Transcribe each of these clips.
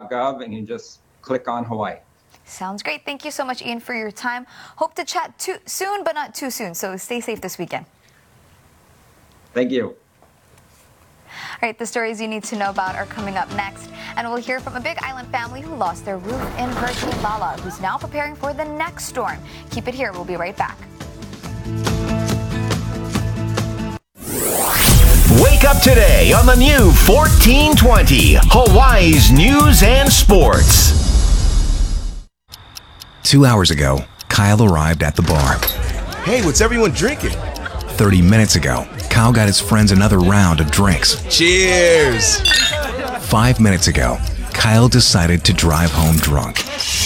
hawaii.gov, and you just click on Hawaii. Sounds great. Thank you so much, Ian, for your time. Hope to chat soon, but not too soon. So stay safe this weekend. Thank you. All right, the stories you need to know about are coming up next. And we'll hear from a Big Island family who lost their roof in Hurricane Lala, who's now preparing for the next storm. Keep it here. We'll be right back. Wake up today on the new 1420, Hawaii's News and Sports. 2 hours ago, Kyle arrived at the bar. Hey, what's everyone drinking? 30 minutes ago, Kyle got his friends another round of drinks. Cheers! 5 minutes ago, Kyle decided to drive home drunk.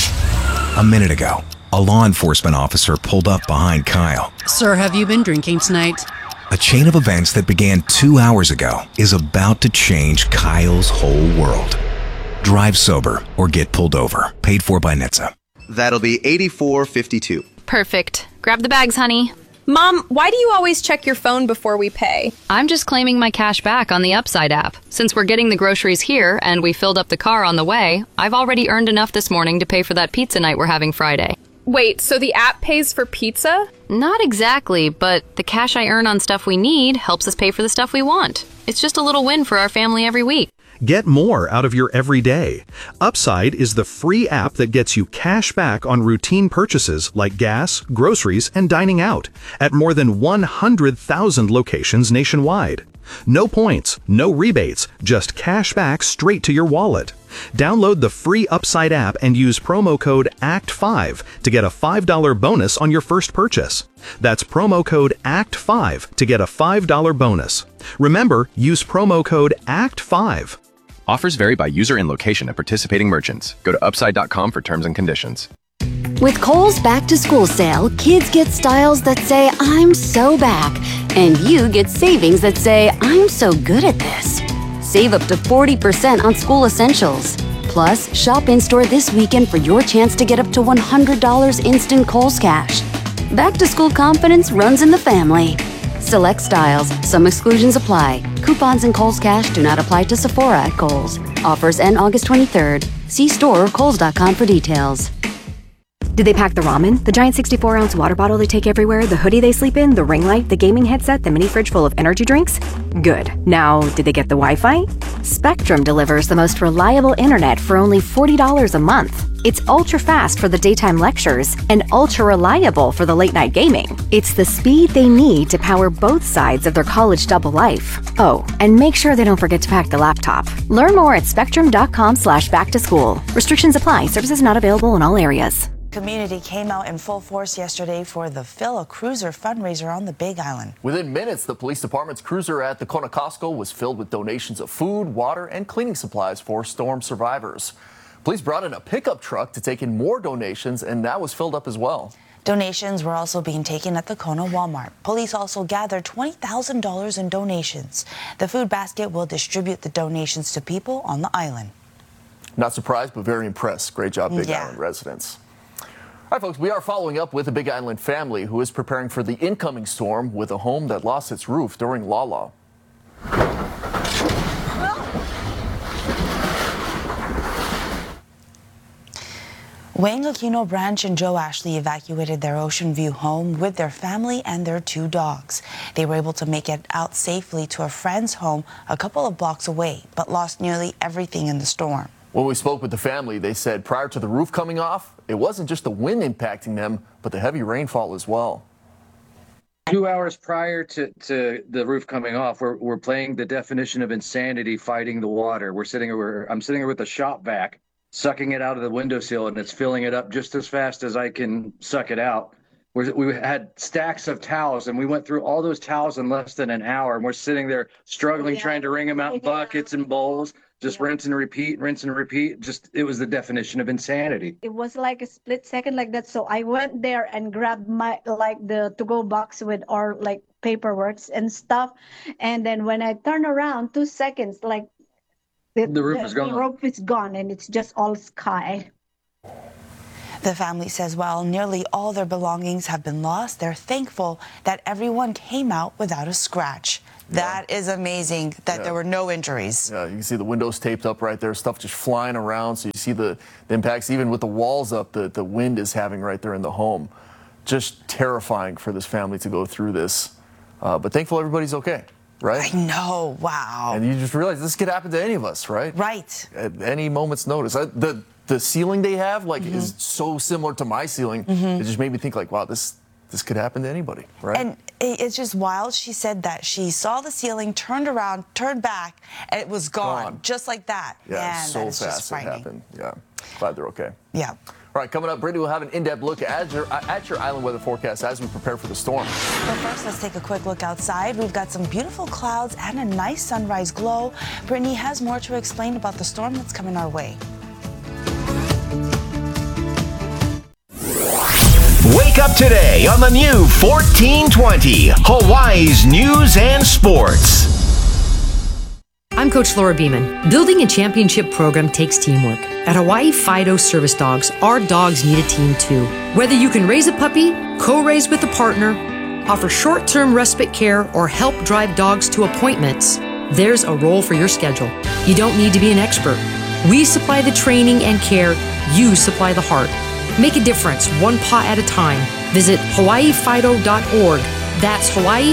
A minute ago, a law enforcement officer pulled up behind Kyle. Sir, have you been drinking tonight? A chain of events that began 2 hours ago is about to change Kyle's whole world. Drive sober or get pulled over. Paid for by NHTSA. That'll be $84.52. Perfect. Grab the bags, honey. Mom, why do you always check your phone before we pay? I'm just claiming my cash back on the Upside app. Since we're getting the groceries here and we filled up the car on the way, I've already earned enough this morning to pay for that pizza night we're having Friday. Wait, so the app pays for pizza? Not exactly, but the cash I earn on stuff we need helps us pay for the stuff we want. It's just a little win for our family every week. Get more out of your everyday. Upside is the free app that gets you cash back on routine purchases like gas, groceries, and dining out at more than 100,000 locations nationwide. No points, no rebates, just cash back straight to your wallet. Download the free Upside app and use promo code ACT5 to get a $5 bonus on your first purchase. That's promo code ACT5 to get a $5 bonus. Remember, use promo code ACT5. Offers vary by user and location at participating merchants. Go to upside.com for terms and conditions. With Kohl's Back to School sale, kids get styles that say, I'm so back. And you get savings that say, I'm so good at this. Save up to 40% on school essentials. Plus, shop in-store this weekend for your chance to get up to $100 instant Kohl's cash. Back to school confidence runs in the family. Select styles. Some exclusions apply. Coupons and Kohl's Cash do not apply to Sephora at Kohl's. Offers end August 23rd. See store or kohls.com for details. Did they pack the ramen, the giant 64-ounce water bottle they take everywhere, the hoodie they sleep in, the ring light, the gaming headset, the mini fridge full of energy drinks? Good. Now, did they get the Wi-Fi? Spectrum delivers the most reliable internet for only $40 a month. It's ultra-fast for the daytime lectures and ultra-reliable for the late-night gaming. It's the speed they need to power both sides of their college double life. Oh, and make sure they don't forget to pack the laptop. Learn more at spectrum.com/back-to-school. Restrictions apply. Services not available in all areas. Community came out in full force yesterday for the Fill a Cruiser fundraiser on the Big Island. Within minutes, the police department's cruiser at the Kona Costco was filled with donations of food, water, and cleaning supplies for storm survivors. Police brought in a pickup truck to take in more donations, and that was filled up as well. Donations were also being taken at the Kona Walmart. Police also gathered $20,000 in donations. The food basket will distribute the donations to people on the island. Not surprised, but very impressed. Great job, Big Island residents. All right, folks, we are following up with a Big Island family who is preparing for the incoming storm with a home that lost its roof during Lala. Wayne Aquino Branch and Joe Ashley evacuated their Ocean View home with their family and their 2 dogs. They were able to make it out safely to a friend's home a couple of blocks away, but lost nearly everything in the storm. When we spoke with the family, they said prior to the roof coming off, it wasn't just the wind impacting them, but the heavy rainfall as well. 2 hours prior to the roof coming off, we're playing the definition of insanity, fighting the water. I'm sitting here with a shop vac, sucking it out of the windowsill, and it's filling it up just as fast as I can suck it out. We had stacks of towels, and we went through all those towels in less than an hour, and we're sitting there struggling, trying to wring them out in buckets and bowls. Just rinse and repeat, rinse and repeat. It was the definition of insanity. It was like a split second like that. So I went there and grabbed my, the to-go box with our paperwork and stuff. And then when I turn around, 2 seconds, the roof is gone. The roof is gone and it's just all sky. The family says while nearly all their belongings have been lost, they're thankful that everyone came out without a scratch. That is amazing that there were no injuries. Yeah, you can see the windows taped up right there, stuff just flying around. So you see the impacts, even with the walls up, the wind is having right there in the home. Just terrifying for this family to go through this. But thankful everybody's okay, right? I know, wow. And you just realize this could happen to any of us, right? Right. At any moment's notice. The ceiling they have, is so similar to my ceiling. It just made me think, wow, this could happen to anybody, right? And it's just wild. She said that she saw the ceiling, turned around, turned back, and it was gone. Just like that. Yeah, Man, so that is fast just it frightening. happened. Yeah, glad they're okay. Yeah. All right, coming up, Brittany will have an in-depth look at your island weather forecast as we prepare for the storm. But first, let's take a quick look outside. We've got some beautiful clouds and a nice sunrise glow. Brittany has more to explain about the storm that's coming our way. Wake up today on the new 1420, Hawaii's News and Sports. I'm Coach Laura Beeman. Building a championship program takes teamwork. At Hawaii Fido Service Dogs, our dogs need a team too. Whether you can raise a puppy, co-raise with a partner, offer short-term respite care, or help drive dogs to appointments, there's a role for your schedule. You don't need to be an expert. We supply the training and care. You supply the heart. Make a difference, one paw at a time. Visit hawaiifido.org. That's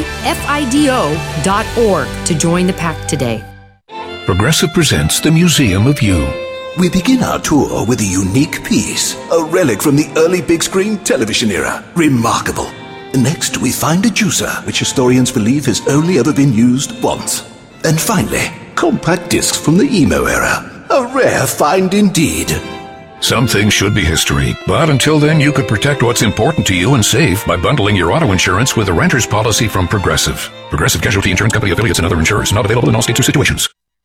hawaiifido.org to join the pack today. Progressive presents the Museum of You. We begin our tour with a unique piece, a relic from the early big screen television era. Remarkable. Next, we find a juicer, which historians believe has only ever been used once. And finally, compact discs from the emo era. A rare find indeed. Some things should be history, but until then you could protect what's important to you and save by bundling your auto insurance with a renter's policy from Progressive. Progressive Casualty Insurance Company affiliates and other insurers. Not available in all states or situations.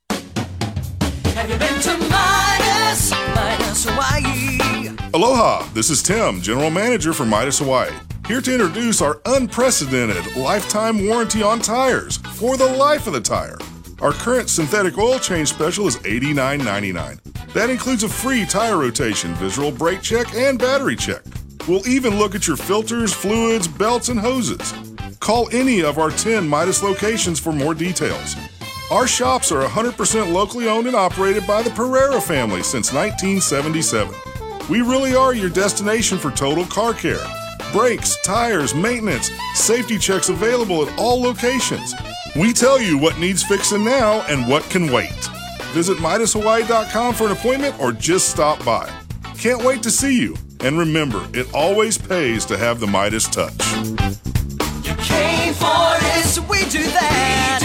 Have you been to Midas Hawaii? Aloha, this is Tim, General Manager for Midas Hawaii. Here to introduce our unprecedented lifetime warranty on tires for the life of the tire. Our current synthetic oil change special is $89.99. That includes a free tire rotation, visual brake check, and battery check. We'll even look at your filters, fluids, belts, and hoses. Call any of our 10 Midas locations for more details. Our shops are 100% locally owned and operated by the Pereira family since 1977. We really are your destination for total car care. Brakes, tires, maintenance, safety checks available at all locations. We tell you what needs fixing now and what can wait. Visit MidasHawaii.com for an appointment or just stop by. Can't wait to see you. And remember, it always pays to have the Midas touch. You came for it, so we do that.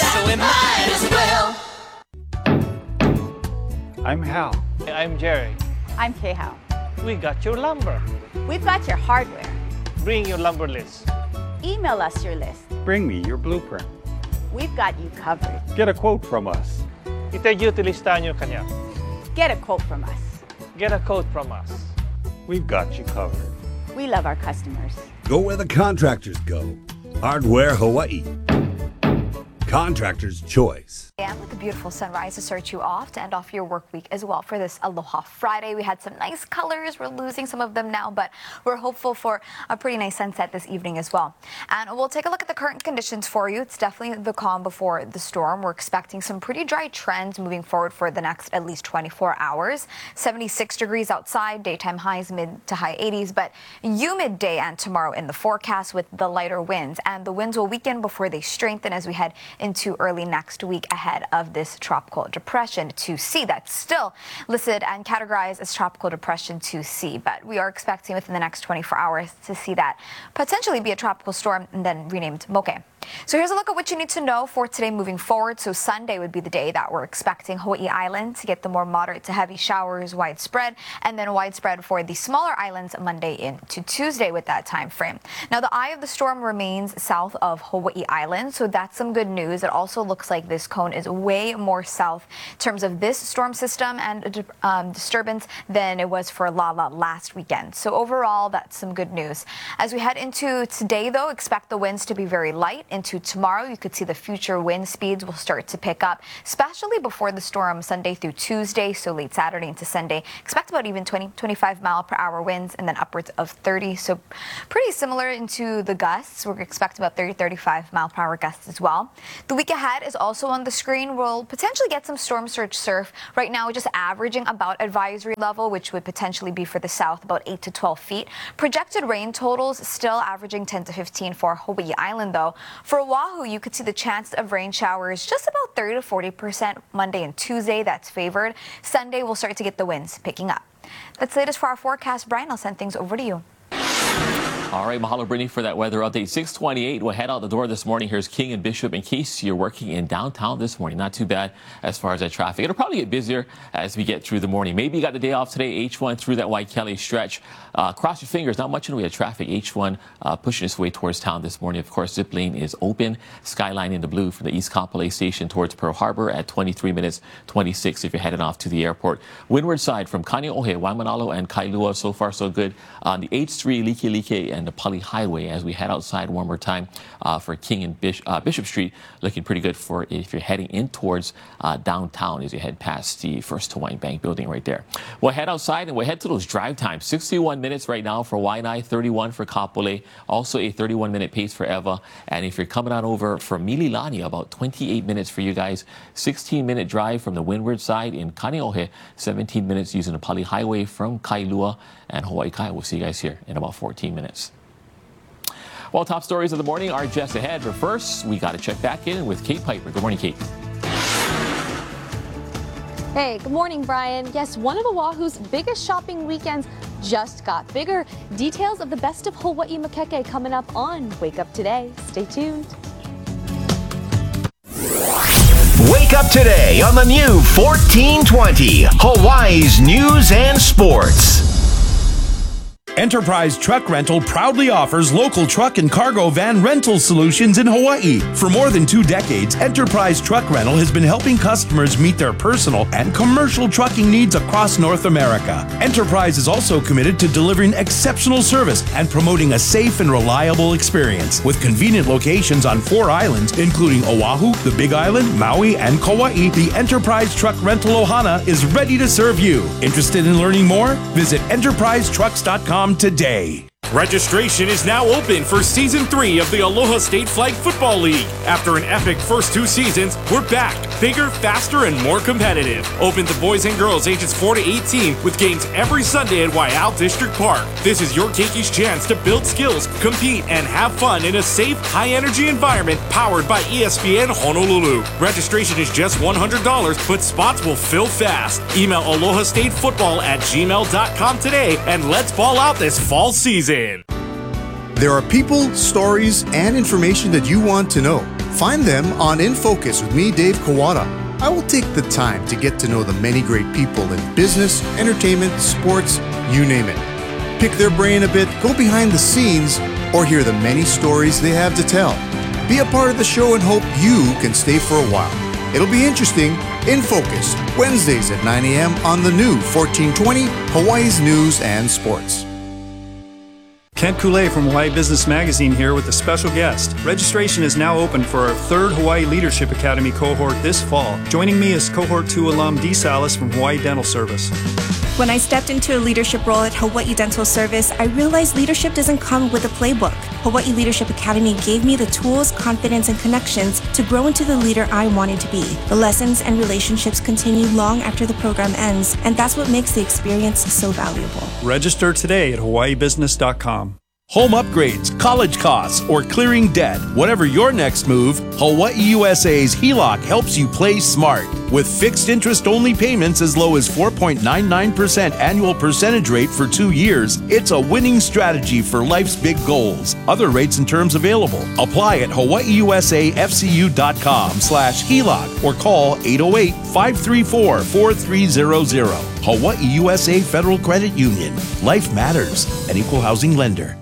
So we might as well. I'm Hal. I'm Jerry. I'm K-Hal. We got your lumber. We've got your hardware. Bring your lumber list. Email us your list. Bring me your blueprint. We've got you covered. Get a quote from us. Itagyuti listahan nyo kanya. Get a quote from us. Get a quote from us. We've got you covered. We love our customers. Go where the contractors go. Hardware Hawaii. Contractor's choice. And with a beautiful sunrise to start you off to end off your work week as well for this Aloha Friday. We had some nice colors. We're losing some of them now, but we're hopeful for a pretty nice sunset this evening as well. And we'll take a look at the current conditions for you. It's definitely the calm before the storm. We're expecting some pretty dry trends moving forward for the next at least 24 hours. 76 degrees outside, daytime highs mid to high 80s, but humid day and tomorrow in the forecast with the lighter winds. And the winds will weaken before they strengthen as we head into early next week ahead of this tropical depression 2C that's still listed and categorized as tropical depression 2C, but we are expecting within the next 24 hours to see that potentially be a tropical storm and then renamed Moke. So here's a look at what you need to know for today moving forward. So Sunday would be the day that we're expecting Hawaii Island to get the more moderate to heavy showers widespread, and then widespread for the smaller islands Monday into Tuesday with that time frame. Now the eye of the storm remains south of Hawaii Island, so that's some good news. It also looks like this cone is way more south in terms of this storm system and disturbance than it was for Lala last weekend. So overall, that's some good news. As we head into today, though, expect the winds to be very light into tomorrow, you could see the future wind speeds will start to pick up, especially before the storm Sunday through Tuesday. So late Saturday into Sunday, expect about even 20-25 mile per hour winds and then upwards of 30. So pretty similar into the gusts. We're expecting about 30-35 mile per hour gusts as well. The week ahead is also on the screen. We'll potentially get some storm surge surf. Right now, we're just averaging about advisory level, which would potentially be for the south about 8 to 12 feet. Projected rain totals still averaging 10 to 15 for Hawaii Island, though. For Oahu, you could see the chance of rain showers just about 30 to 40% Monday and Tuesday. That's favored. Sunday, we'll start to get the winds picking up. That's the latest for our forecast. Brian, I'll send things over to you. All right, mahalo, Brittany, for that weather update. 6:28. We'll head out the door this morning. Here's King and Bishop. In case you're working in downtown this morning, not too bad as far as that traffic. It'll probably get busier as we get through the morning. Maybe you got the day off today. H1 through that Waikele stretch. Cross your fingers. Not much in the way of traffic. H1 pushing its way towards town this morning. Of course, zip lane is open. Skyline in the blue from the East Kapolei Station towards Pearl Harbor at 23 minutes 26 if you're heading off to the airport. Windward side from Kaneohe, Waimanalo, and Kailua. So far, so good. On the H3, Likelike, and the Pali Highway as we head outside one more time for King and Bishop Street. Looking pretty good for if you're heading in towards downtown as you head past the First Hawaiian Bank building right there. We'll head outside and we'll head to those drive times. 61 minutes right now for Waianae, 31 for Kapolei, also a 31-minute pace for Ewa. And if you're coming on over from Mililani, about 28 minutes for you guys. 16-minute drive from the windward side in Kaneohe, 17 minutes using the Pali Highway from Kailua and Hawaii Kai. We'll see you guys here in about 14 minutes. Well, top stories of the morning are just ahead, but first, we got to check back in with Kate Piper. Good morning, Kate. Hey, good morning, Brian. Yes, one of Oahu's biggest shopping weekends just got bigger. Details of the best of Hawaii Makeke coming up on Wake Up Today. Stay tuned. Wake up today on the new 1420, Hawaii's News and Sports. Enterprise Truck Rental proudly offers local truck and cargo van rental solutions in Hawaii. For more than 2 decades, Enterprise Truck Rental has been helping customers meet their personal and commercial trucking needs across North America. Enterprise is also committed to delivering exceptional service and promoting a safe and reliable experience. With convenient locations on 4 islands, including Oahu, the Big Island, Maui, and Kauai, the Enterprise Truck Rental Ohana is ready to serve you. Interested in learning more? Visit enterprisetrucks.com today. Registration is now open for Season 3 of the Aloha State Flag Football League. After an epic first 2 seasons, we're back, bigger, faster, and more competitive. Open to boys and girls ages 4 to 18 with games every Sunday at Waiau District Park. This is your Keiki's chance to build skills, compete, and have fun in a safe, high-energy environment powered by ESPN Honolulu. Registration is just $100, but spots will fill fast. Email alohastatefootball@gmail.com today, and let's ball out this fall season. There are people, stories, and information that you want to know. Find them on In Focus with me, Dave Kawada. I will take the time to get to know the many great people in business, entertainment, sports, you name it. Pick their brain a bit, go behind the scenes, or hear the many stories they have to tell. Be a part of the show and hope you can stay for a while. It'll be interesting. In Focus, Wednesdays at 9 a.m. on the new 1420, Hawaii's News and Sports. Kent Koulé from Hawaii Business Magazine here with a special guest. Registration is now open for our 3rd Hawaii Leadership Academy cohort this fall. Joining me is Cohort 2 alum Dee Salas from Hawaii Dental Service. When I stepped into a leadership role at Hawaii Dental Service, I realized leadership doesn't come with a playbook. Hawaii Leadership Academy gave me the tools, confidence, and connections to grow into the leader I wanted to be. The lessons and relationships continue long after the program ends, and that's what makes the experience so valuable. Register today at hawaiibusiness.com. Home upgrades, college costs, or clearing debt. Whatever your next move, Hawaii USA's HELOC helps you play smart. With fixed interest-only payments as low as 4.99% annual percentage rate for 2 years, it's a winning strategy for life's big goals. Other rates and terms available. Apply at hawaiiusafcu.com/HELOC or call 808-534-4300. Hawaii USA Federal Credit Union. Life matters. An equal housing lender.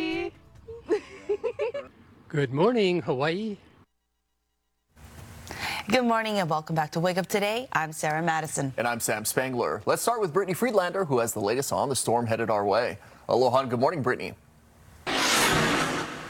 Good morning, Hawaii. Good morning and welcome back to Wake Up Today. I'm Sarah Madison. And I'm Sam Spangler. Let's start with Brittany Friedlander, who has the latest on the storm headed our way. Aloha, good morning, Brittany.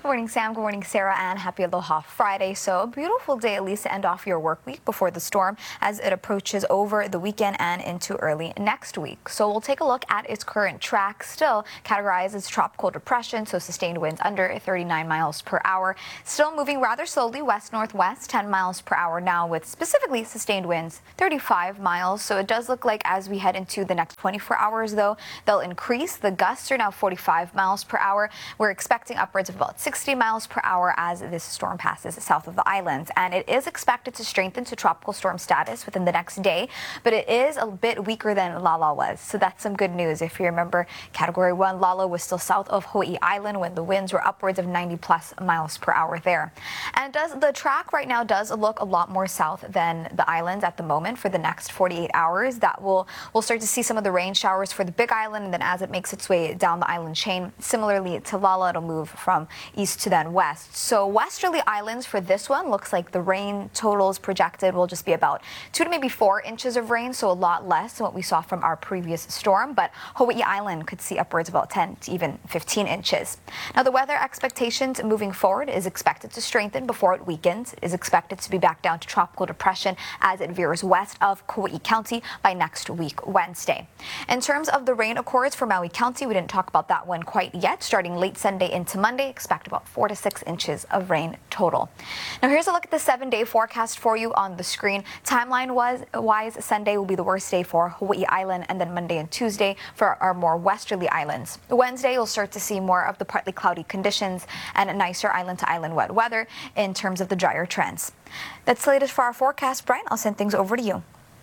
Good morning, Sam. Good morning, Sarah, and happy Aloha Friday. So a beautiful day, at least, to end off your work week before the storm as it approaches over the weekend and into early next week. So we'll take a look at its current track, still categorized as tropical depression, so sustained winds under 39 miles per hour. Still moving rather slowly west-northwest, 10 miles per hour now, with specifically sustained winds 35 miles. So it does look like as we head into the next 24 hours, though, they'll increase. The gusts are now 45 miles per hour. We're expecting upwards of about 60 miles per hour as this storm passes south of the islands, and it is expected to strengthen to tropical storm status within the next day, but it is a bit weaker than Lala was, so that's some good news. If you remember, Category 1 Lala was still south of Hawaii Island when the winds were upwards of 90 plus miles per hour there. And the track right now does look a lot more south than the islands at the moment for the next 48 hours. That we'll start to see some of the rain showers for the Big Island, and then as it makes its way down the island chain, similarly to Lala, it'll move from east to then west. So westerly islands for this one looks like the rain totals projected will just be about 2 to maybe 4 inches of rain, so a lot less than what we saw from our previous storm, but Hawaii Island could see upwards of about 10 to even 15 inches. Now the weather expectations moving forward is expected to strengthen before it weakens. It is expected to be back down to tropical depression as it veers west of Kauai County by next week Wednesday. In terms of the rain accords for Maui County, we didn't talk about that one quite yet. Starting late Sunday into Monday, expect about 4 to 6 inches of rain total. Now here's a look at the 7-day forecast for you on the screen. Timeline-wise, Sunday will be the worst day for Hawaii Island, and then Monday and Tuesday for our more westerly islands. Wednesday, you'll start to see more of the partly cloudy conditions and a nicer island-to-island wet weather in terms of the drier trends. That's the latest for our forecast. Brian, I'll send things over to you.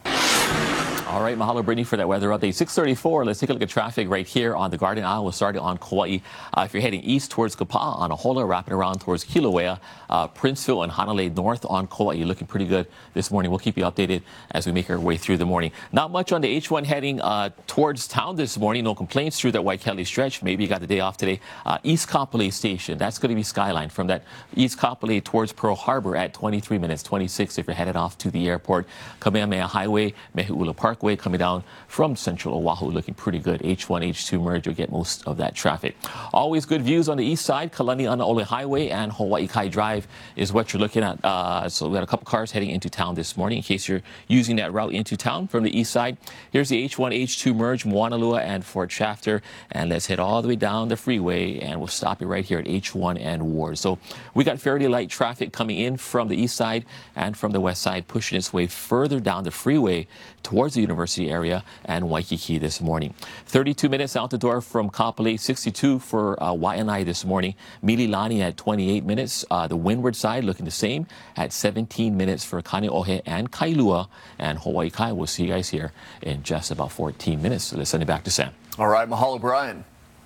All right, mahalo, Brittany, for that weather update. 6:34. Let's take a look at traffic right here on the Garden Isle. We'll start it on Kauai. If you're heading east towards Kapa'a on Ahola, wrapping around towards Kilauea, Princeville and Hanalei north on Kauai. You're looking pretty good this morning. We'll keep you updated as we make our way through the morning. Not much on the H1 heading towards town this morning. No complaints through that Waikele stretch. Maybe you got the day off today. East Kapolei Station. That's going to be Skyline from that East Kapolei towards Pearl Harbor at 23 minutes, 26 if you're headed off to the airport. Kamehameha Highway, Mehu'ula Parkway coming down from central Oahu, looking pretty good. H1, H2 merge, you'll get most of that traffic. Always good views on the east side. Kalani Anaole Highway and Hawaii Kai Drive is what you're looking at. So we got a couple cars heading into town this morning in case you're using that route into town from the east side. Here's the H1, H2 merge, Moanalua and Fort Shafter. And let's head all the way down the freeway and we'll stop it right here at H1 and Ward. So we got fairly light traffic coming in from the east side and from the west side, pushing its way further down the freeway towards the University area and Waikiki this morning. 32 minutes out the door from Kapolei, 62 for Waianae this morning. Mililani at 28 minutes. The windward side looking the same at 17 minutes for Kaneohe and Kailua. And Hawaii Kai, we'll see you guys here in just about 14 minutes. So let's send it back to Sam. All right, mahalo, Brian.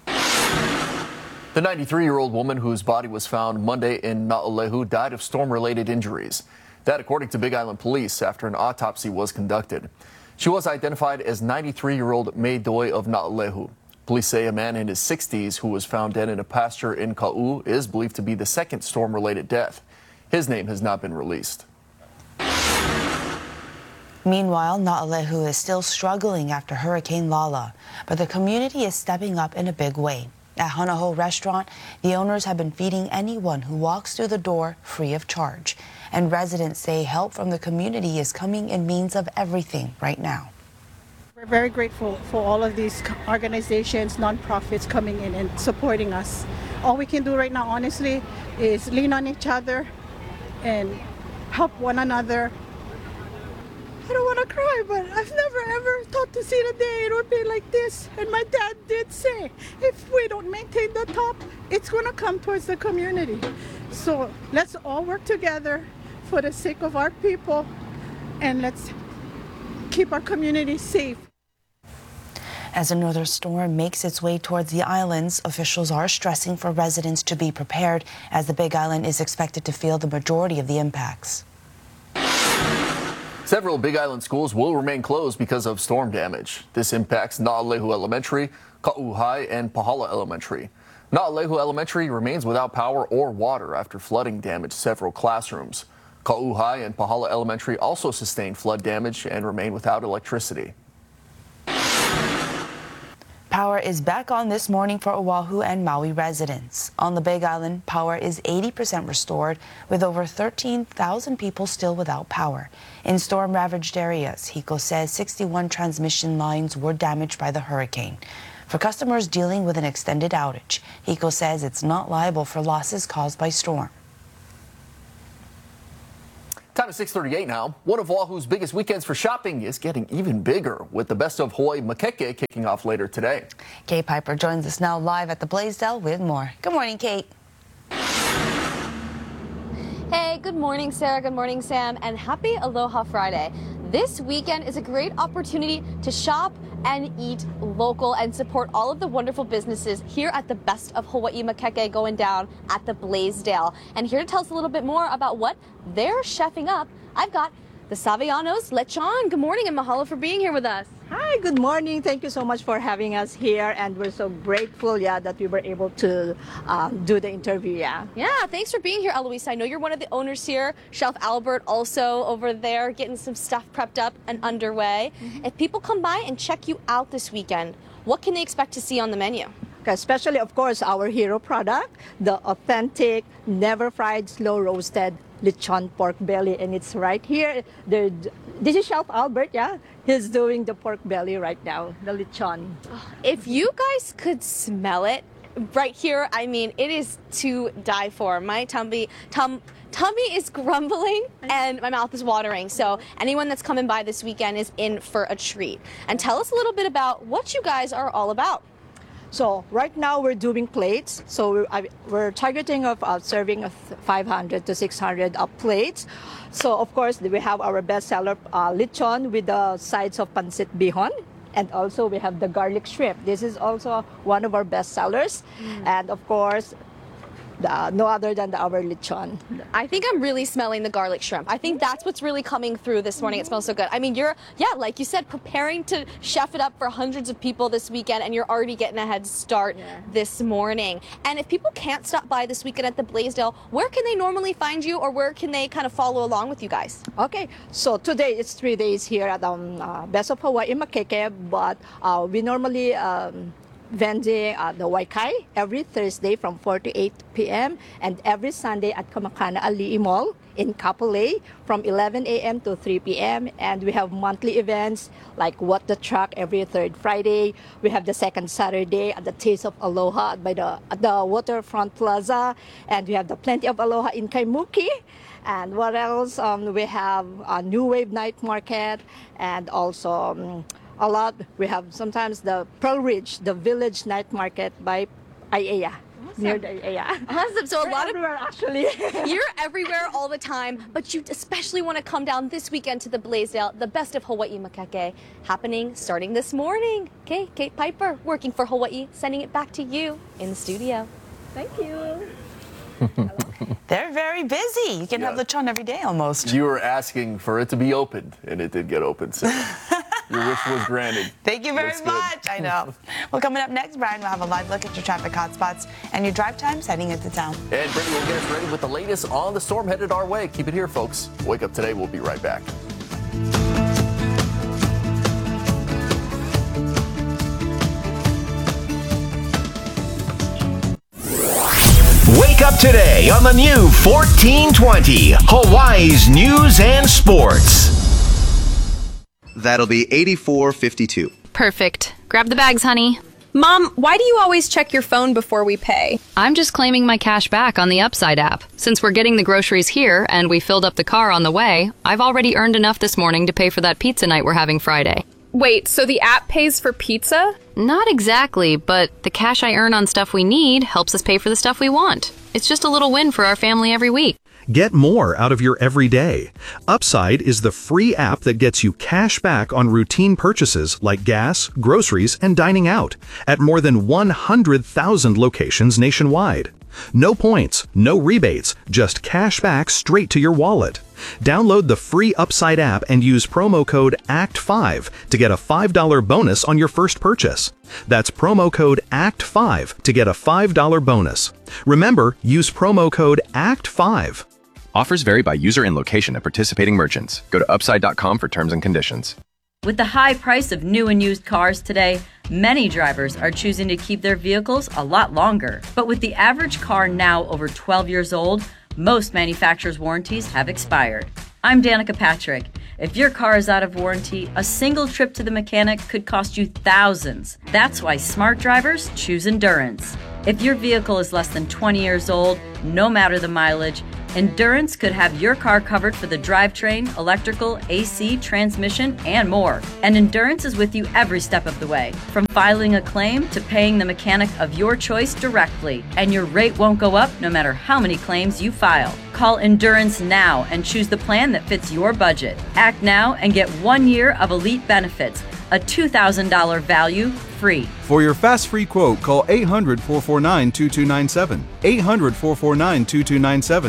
The 93-year-old woman whose body was found Monday in Na'alehu died of storm-related injuries. That according to Big Island Police after an autopsy was conducted. She was identified as 93-year-old May Doi of Na'alehu. Police say a man in his 60s who was found dead in a pasture in Ka'u is believed to be the second storm-related death. His name has not been released. Meanwhile, Na'alehu is still struggling after Hurricane Lala, but the community is stepping up in a big way. At Hanaho Restaurant, the owners have been feeding anyone who walks through the door free of charge. And residents say help from the community is coming in means of everything right now. We're very grateful for all of these organizations, nonprofits coming in and supporting us. All we can do right now, honestly, is lean on each other and help one another. I don't want to cry, but I've never ever thought to see the day it would be like this. And my dad did say, if we don't maintain the top, it's going to come towards the community. So let's all work together for the sake of our people, and let's keep our community safe. As another storm makes its way towards the islands, officials are stressing for residents to be prepared, as the Big Island is expected to feel the majority of the impacts. Several Big Island schools will remain closed because of storm damage. This impacts Na'alehu Elementary, Ka'u High, and Pahala Elementary. Na'alehu Elementary remains without power or water after flooding damaged several classrooms. Ka'u High and Pahala Elementary also sustained flood damage and remain without electricity. Power is back on this morning for Oahu and Maui residents. On the Big Island, power is 80% restored, with over 13,000 people still without power. In storm-ravaged areas, HECO says 61 transmission lines were damaged by the hurricane. For customers dealing with an extended outage, HECO says it's not liable for losses caused by storm. Time is 6:38 now. One of Oahu's biggest weekends for shopping is getting even bigger, with the Best of Hawaii Makeke kicking off later today. Kate Piper joins us now live at the Blaisdell with more. Good morning, Kate. Hey, good morning, Sarah. Good morning, Sam. And happy Aloha Friday. This weekend is a great opportunity to shop and eat local and support all of the wonderful businesses here at the Best of Hawaii Makeke going down at the Blaisdell. And here to tell us a little bit more about what they're chefing up, I've got the Savianos Lechon. Good morning and mahalo for being here with us. Hi, good morning. Thank you so much for having us here, and we're so grateful, that we were able to do the interview, Yeah, thanks for being here, Eloise. I know you're one of the owners here. Chef Albert also over there getting some stuff prepped up and underway. If people come by and check you out this weekend, what can they expect to see on the menu? Especially, of course, our hero product, the authentic, never fried, slow roasted lechon pork belly, and it's right here. This is Chef Albert, He's doing the pork belly right now, the lechon. If you guys could smell it right here, I mean, it is to die for. My tummy is grumbling and my mouth is watering. So anyone that's coming by this weekend is in for a treat. And tell us a little bit about what you guys are all about. So right now we're doing plates. So we're targeting of serving 500 to 600 plates. So of course we have our bestseller lechon with the sides of pancit bihon. And also we have the garlic shrimp. This is also one of our best sellers. And of course, no other than our lechon. I think I'm really smelling the garlic shrimp. I think that's what's really coming through this morning. It smells so good. I mean, you're, like you said, preparing to chef it up for hundreds of people this weekend, and you're already getting a head start this morning. And if people can't stop by this weekend at the Blaisdell, where can they normally find you, or where can they kind of follow along with you guys? Okay, so today it's 3 days here at Best of Hawaii Makeke, but we normally vending the Waikai every Thursday from 4 to 8 p.m. and every Sunday at Kamakana Ali'i Mall in Kapolei from 11 a.m. to 3 p.m. And we have monthly events like What the Truck every third Friday. We have the second Saturday at the Taste of Aloha at the Waterfront Plaza. And we have the Plenty of Aloha in Kaimuki. And what else? We have a New Wave Night Market, and also a lot. We have sometimes the Pearl Ridge, the Village Night Market by Aiea. Awesome. Near the Aiea. Awesome. So a lot of actually. You're everywhere all the time, but you especially want to come down this weekend to the Blaisdell, the Best of Hawaii Makeke, happening starting this morning. Okay, Kate Piper, working for Hawaii, sending it back to you in the studio. Thank you. They're very busy. You can have lechon every day almost. You were asking for it to be opened, and it did get opened. So your wish was granted. Thank you very much. I know. Well, coming up next, Brian, we'll have a live look at your traffic hotspots and your drive times heading into town. And Brittany will get us ready with the latest on the storm headed our way. Keep it here, folks. Wake Up Today. We'll be right back. Wake up today on the new 1420, Hawaii's News and Sports. That'll be $84.52. Perfect. Grab the bags, honey. Mom, why do you always check your phone before we pay? I'm just claiming my cash back on the Upside app. Since we're getting the groceries here and we filled up the car on the way, I've already earned enough this morning to pay for that pizza night we're having Friday. Wait, so the app pays for pizza? Not exactly, but the cash I earn on stuff we need helps us pay for the stuff we want. It's just a little win for our family every week. Get more out of your everyday. Upside is the free app that gets you cash back on routine purchases like gas, groceries, and dining out at more than 100,000 locations nationwide. No points, no rebates, just cash back straight to your wallet. Download the free Upside app and use promo code ACT5 to get a $5 bonus on your first purchase. That's promo code ACT5 to get a $5 bonus. Remember, use promo code ACT5. Offers vary by user and location at participating merchants. Go to upside.com for terms and conditions. With the high price of new and used cars today, Many drivers are choosing to keep their vehicles a lot longer. But with the average car now over 12 years old, most manufacturers' warranties have expired. I'm Danica Patrick. If your car is out of warranty, a single trip to the mechanic could cost you thousands. That's why smart drivers choose Endurance. If your vehicle is less than 20 years old, no matter the mileage, Endurance could have your car covered for the drivetrain, electrical, AC, transmission, and more. And Endurance is with you every step of the way, from filing a claim to paying the mechanic of your choice directly. And your rate won't go up no matter how many claims you file. Call Endurance now and choose the plan that fits your budget. Act now and get 1 year of elite benefits, a $2,000 value free. For your fast free quote, call 800-449-2297. 800-449-2297.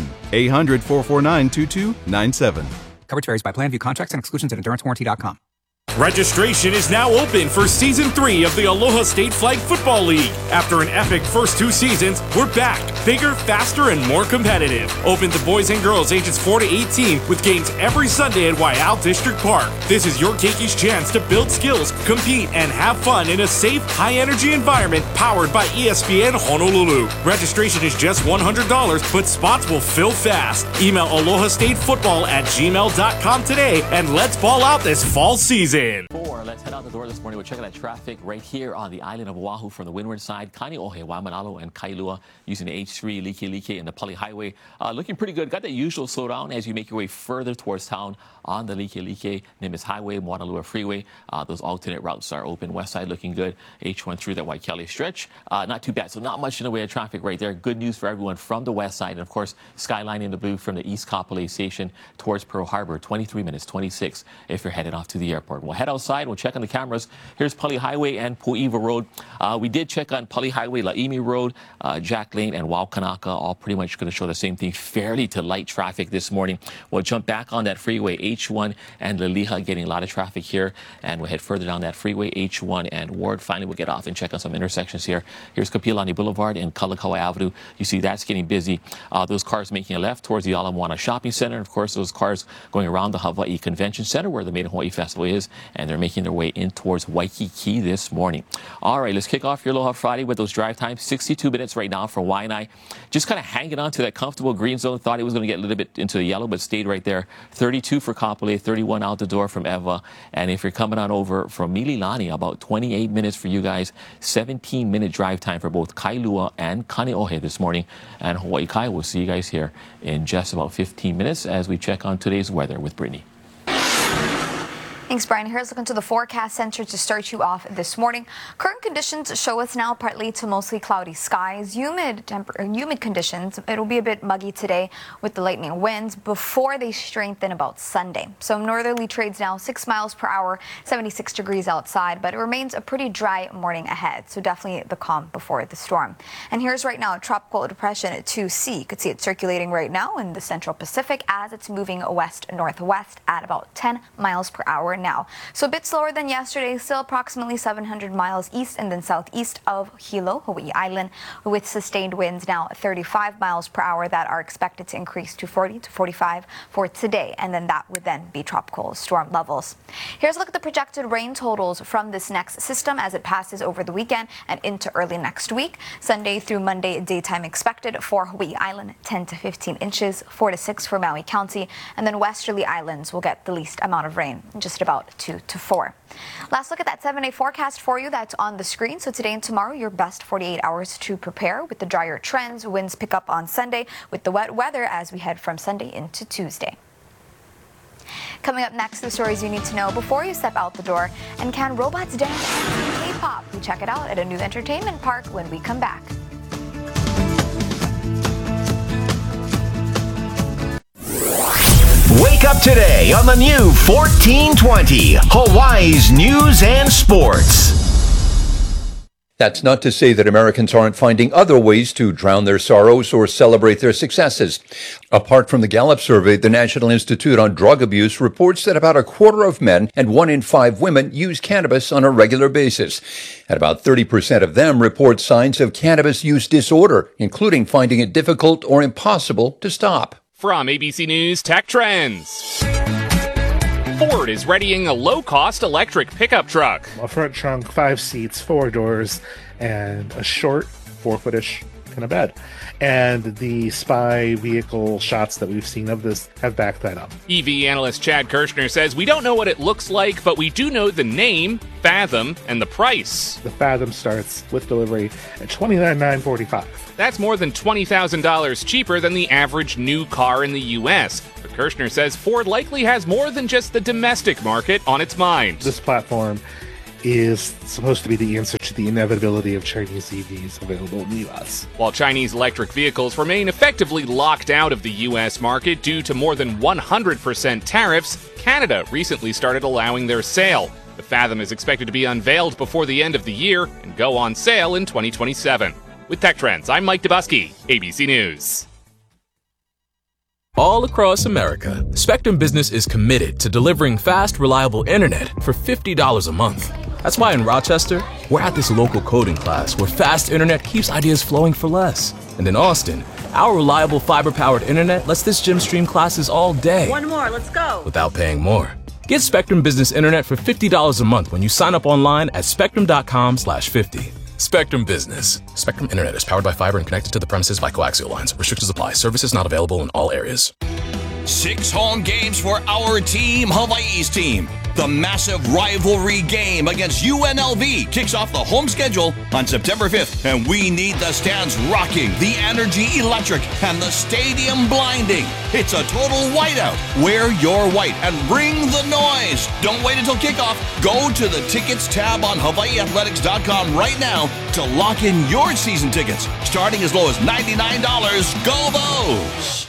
800-449-2297. Coverage varies by plan. View contracts and exclusions at EnduranceWarranty.com. Registration is now open for Season 3 of the Aloha State Flag Football League. After an epic first 2 seasons, we're back, bigger, faster, and more competitive. Open to boys and girls ages 4 to 18 with games every Sunday at Waiau District Park. This is your Keikis chance to build skills, compete, and have fun in a safe, high-energy environment powered by ESPN Honolulu. Registration is just $100, but spots will fill fast. Email alohastatefootball@gmail.com today, and let's ball out this fall season. Let's head out the door this morning. We're checking out traffic right here on the island of Oahu from the windward side. Kaneohe, Waimanalo, and Kailua using the H3, Likelike, and the Pali Highway. Looking pretty good. Got that usual slowdown as you make your way further towards town on the Likelike, Nimitz Highway, Moanalua Freeway. Those alternate routes are open. West side looking good. H1 through that Waikele stretch. Not too bad. So not much in the way of traffic right there. Good news for everyone from the west side. And, of course, Skyline in the blue from the East Kapolei Station towards Pearl Harbor. 23 minutes, 26 if you're headed off to the airport. We'll head outside. We'll check on the cameras. Here's Pali Highway and Pu'iwa Road. We did check on Pali Highway, Laimi Road, Jack Lane, and Waukanaka. All pretty much going to show the same thing. Fairly to light traffic this morning. We'll jump back on that freeway, H1 and Laliha, getting a lot of traffic here. And we'll head further down that freeway, H1 and Ward. Finally, we'll get off and check on some intersections here. Here's Kapilani Boulevard and Kalakaua Avenue. You see that's getting busy. Those cars making a left towards the Ala Moana Shopping Center. And, of course, those cars going around the Hawaii Convention Center where the Made in Hawaii Festival is. And they're making their way in towards Waikiki this morning. All right, let's kick off your Aloha Friday with those drive times. 62 minutes right now for Waianae. Just kind of hanging on to that comfortable green zone. Thought it was going to get a little bit into the yellow, but stayed right there. 32 for Kapolei, 31 out the door from Ewa. And if you're coming on over from Mililani, about 28 minutes for you guys. 17-minute drive time for both Kailua and Kaneohe this morning. And Hawaii Kai, we'll see you guys here in just about 15 minutes as we check on today's weather with Brittany. Thanks, Brian. Here's looking to the forecast center to start you off this morning. Current conditions show us now partly to mostly cloudy skies, humid conditions. It'll be a bit muggy today with the lightning winds before they strengthen about Sunday. So northerly trades now 6 miles per hour, 76 degrees outside, but it remains a pretty dry morning ahead. So definitely the calm before the storm. And here's right now a tropical depression at 2C. You could see it circulating right now in the central Pacific as it's moving west-northwest at about 10 miles per hour now. So a bit slower than yesterday, still approximately 700 miles east and then southeast of Hilo, Hawaii Island, with sustained winds now 35 miles per hour that are expected to increase to 40 to 45 for today. And then that would then be tropical storm levels. Here's a look at the projected rain totals from this next system as it passes over the weekend and into early next week. Sunday through Monday, daytime expected for Hawaii Island, 10 to 15 inches, 4 to 6 for Maui County, and then westerly islands will get the least amount of rain, just about 2 to 4. Last look at that 7-day forecast for you that's on the screen. So today and tomorrow, your best 48 hours to prepare with the drier trends. Winds pick up on Sunday with the wet weather as we head from Sunday into Tuesday. Coming up next, the stories you need to know before you step out the door. And can robots dance and K-pop? We check it out at a new entertainment park when we come back. Wake up today on the new 1420, Hawaii's News and Sports. That's not to say that Americans aren't finding other ways to drown their sorrows or celebrate their successes. Apart from the Gallup survey, the National Institute on Drug Abuse reports that about a quarter of men and 1 in 5 women use cannabis on a regular basis. And about 30% of them report signs of cannabis use disorder, including finding it difficult or impossible to stop. From ABC News Tech Trends. Ford is readying a low-cost electric pickup truck. A front trunk, 5 seats, 4 doors, and a short 4-foot-ish kind of bed. And the spy vehicle shots that we've seen of this have backed that up. EV analyst Chad Kirshner says, we don't know what it looks like, but we do know the name, Fathom, and the price. The Fathom starts with delivery at $29,945. That's more than $20,000 cheaper than the average new car in the U.S. But Kirshner says Ford likely has more than just the domestic market on its mind. This platform is supposed to be the answer to the inevitability of Chinese EVs available in the U.S. While Chinese electric vehicles remain effectively locked out of the U.S. market due to more than 100% tariffs, Canada recently started allowing their sale. The Fathom is expected to be unveiled before the end of the year and go on sale in 2027. With Tech Trends, I'm Mike Dubusky, ABC News. All across America, Spectrum Business is committed to delivering fast, reliable internet for $50 a month. That's why in Rochester, we're at this local coding class where fast internet keeps ideas flowing for less. And in Austin, our reliable fiber-powered internet lets this gym stream classes all day. One more, let's go. Without paying more. Get Spectrum Business Internet for $50 a month when you sign up online at spectrum.com/50. Spectrum Business. Spectrum Internet is powered by fiber and connected to the premises by coaxial lines. Restrictions apply. Services not available in all areas. 6 home games for our team, Hawaii's team. The massive rivalry game against UNLV kicks off the home schedule on September 5th, and we need the stands rocking, the energy electric, and the stadium blinding. It's a total whiteout. Wear your white and bring the noise. Don't wait until kickoff. Go to the tickets tab on HawaiiAthletics.com right now to lock in your season tickets, starting as low as $99. Go Vols!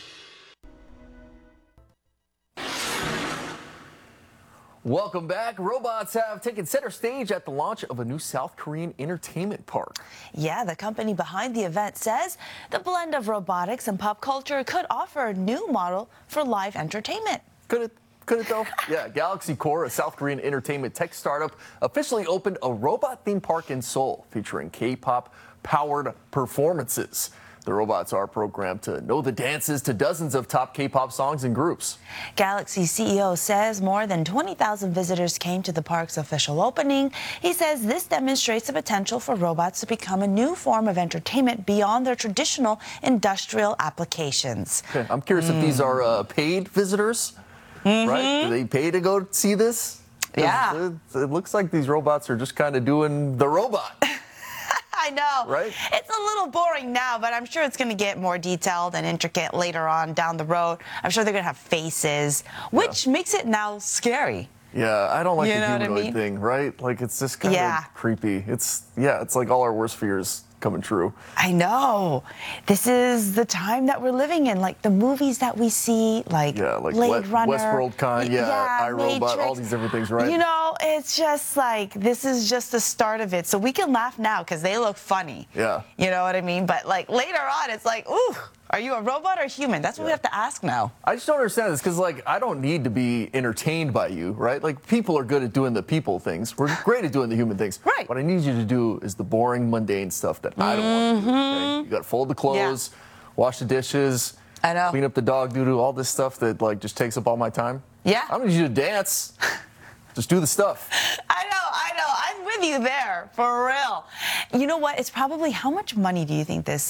Welcome back. Robots have taken center stage at the launch of a new South Korean entertainment park. Yeah, the company behind the event says the blend of robotics and pop culture could offer a new model for live entertainment. Could it though? Yeah, Galaxy Core, a South Korean entertainment tech startup, officially opened a robot theme park in Seoul featuring K-pop powered performances. The robots are programmed to know the dances to dozens of top K-pop songs and groups. Galaxy CEO says more than 20,000 visitors came to the park's official opening. He says this demonstrates the potential for robots to become a new form of entertainment beyond their traditional industrial applications. Okay, I'm curious if these are paid visitors, right? Do they pay to go see this? Yeah. It looks like these robots are just kind of doing the robot. I know. Right? It's a little boring now, but I'm sure it's going to get more detailed and intricate later on down the road. I'm sure they're going to have faces, which makes it now scary. Yeah, I don't like the humanoid thing, right? Like, it's just kind of creepy. It's like all our worst fears coming true. I know. This is the time that we're living in. Like the movies that we see, like Blade Runner. Westworld Con, iRobot, Matrix. all these different things, right? You know, it's just like, this is just the start of it. So we can laugh now because they look funny. Yeah. You know what I mean? But like later on, it's like, ooh, are you a robot or human? That's what we have to ask now. I just don't understand this because, like, I don't need to be entertained by you, right? Like, people are good at doing the people things. We're great at doing the human things. Right. What I need you to do is the boring, mundane stuff that I don't want to do. Okay? You got to fold the clothes, wash the dishes, clean up the dog doo-doo, all this stuff that, like, just takes up all my time. Yeah. I don't need you to dance. Just do the stuff. I know. I'm with you there, for real. You know what? It's probably, how much money do you think this